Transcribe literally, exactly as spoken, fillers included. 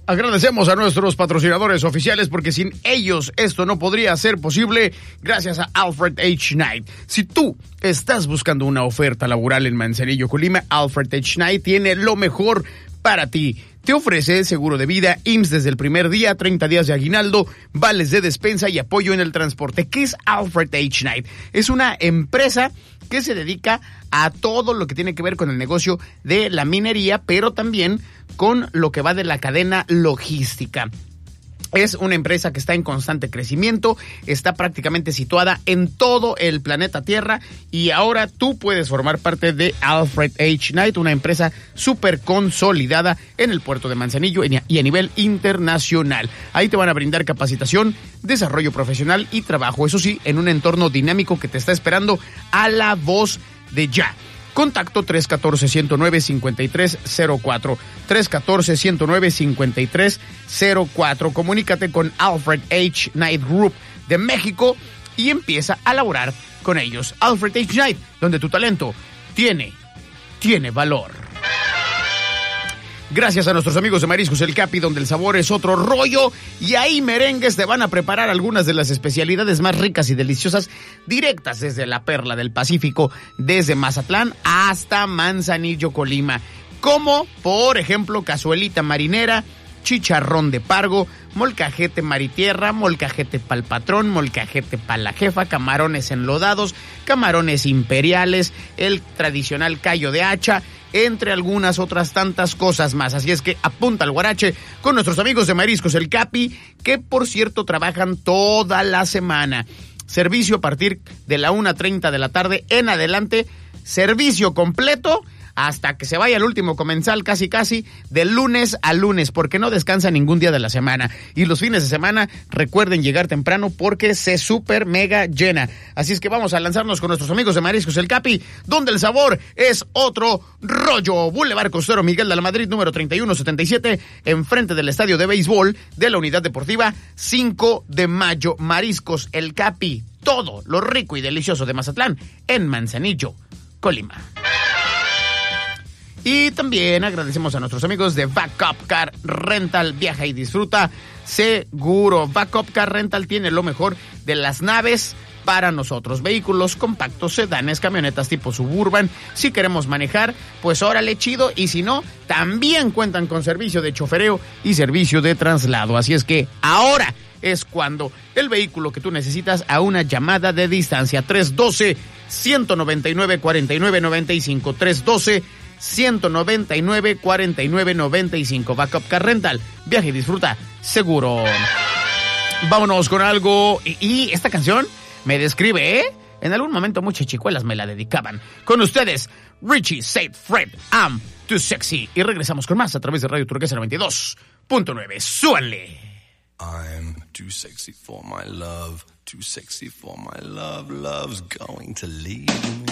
Agradecemos a nuestros patrocinadores oficiales porque sin ellos esto no podría ser posible. Gracias a Alfred H. Knight. Si tú estás buscando una oferta laboral en Manzanillo, Colima, Alfred H. Knight tiene lo mejor para ti. Te ofrece seguro de vida, I M S S desde el primer día, treinta días de aguinaldo, vales de despensa y apoyo en el transporte. ¿Qué es Alfred H. Knight? Es una empresa que se dedica a todo lo que tiene que ver con el negocio de la minería, pero también con lo que va de la cadena logística. Es una empresa que está en constante crecimiento, está prácticamente situada en todo el planeta Tierra y ahora tú puedes formar parte de Alfred H. Knight, una empresa súper consolidada en el puerto de Manzanillo y a nivel internacional. Ahí te van a brindar capacitación, desarrollo profesional y trabajo, eso sí, en un entorno dinámico que te está esperando a la voz de ya. Contacto tres uno cuatro, uno cero nueve, cinco tres cero cuatro. tres uno cuatro, uno cero nueve, cinco tres cero cuatro. Comunícate con Alfred H. Knight Group de México y empieza a laborar con ellos. Alfred H. Knight, donde tu talento tiene, tiene valor. Gracias a nuestros amigos de Mariscos El Capi, donde el sabor es otro rollo. Y ahí merengues te van a preparar algunas de las especialidades más ricas y deliciosas directas desde la Perla del Pacífico, desde Mazatlán hasta Manzanillo, Colima. Como, por ejemplo, cazuelita marinera, chicharrón de pargo, molcajete maritierra, molcajete pal patrón, molcajete pal la jefa, camarones enlodados, camarones imperiales, el tradicional callo de hacha, entre algunas otras tantas cosas más. Así es que apunta al guarache con nuestros amigos de Mariscos El Capi, que por cierto trabajan toda la semana. Servicio a partir de la una treinta de la tarde en adelante, servicio completo hasta que se vaya el último comensal, casi casi, de lunes a lunes, porque no descansa ningún día de la semana. Y los fines de semana, recuerden llegar temprano porque se super mega llena. Así es que vamos a lanzarnos con nuestros amigos de Mariscos El Capi, donde el sabor es otro rollo. Boulevard Costero Miguel de la Madrid, número treinta y uno setenta y siete, enfrente del estadio de béisbol de la Unidad Deportiva cinco de mayo. Mariscos El Capi, todo lo rico y delicioso de Mazatlán en Manzanillo, Colima. Y también agradecemos a nuestros amigos de Backup Car Rental. Viaja y disfruta seguro. Backup Car Rental tiene lo mejor de las naves para nosotros. Vehículos compactos, sedanes, camionetas tipo Suburban. Si queremos manejar, pues órale, chido. Y si no, también cuentan con servicio de chofereo y servicio de traslado. Así es que ahora es cuando el vehículo que tú necesitas a una llamada de distancia. tres uno dos, uno nueve nueve, cuatro nueve nueve cinco. tres uno dos, uno nueve nueve, cuatro nueve nueve cinco. Backup Car Rental. Viaje y disfruta seguro. Vámonos con algo. Y, y esta canción me describe, ¿eh? En algún momento muchas chicuelas me la dedicaban. Con ustedes, Richie Said Fred, I'm Too Sexy. Y regresamos con más a través de Radio Turquesa noventa y dos punto nueve. ¡Súanle! I'm too sexy for my love. Too sexy for my love. Love's going to leave me.